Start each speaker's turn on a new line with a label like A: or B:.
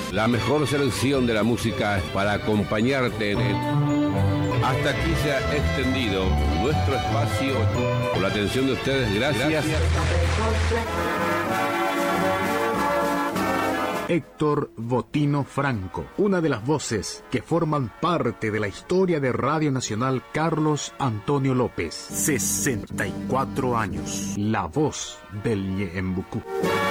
A: La mejor selección de la música para acompañarte en él. Hasta aquí se ha extendido nuestro espacio. Por la atención de ustedes, gracias.
B: Héctor Botino Franco, una de las voces que forman parte de la historia de Radio Nacional Carlos Antonio López. 64 años. La voz del Ñeembucú.